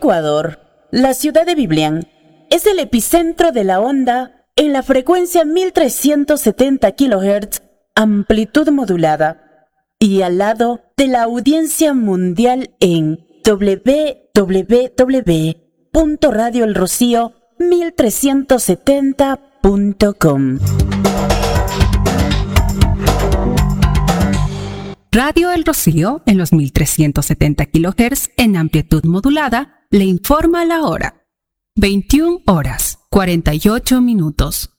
Ecuador, la ciudad de Biblián es el epicentro de la onda en la frecuencia 1370 kHz, amplitud modulada, y al lado de la audiencia mundial en www.radioelrocío1370.com. Radio El Rocío, en los 1370 kHz en amplitud modulada, le informa la hora. 21 horas, 48 minutos.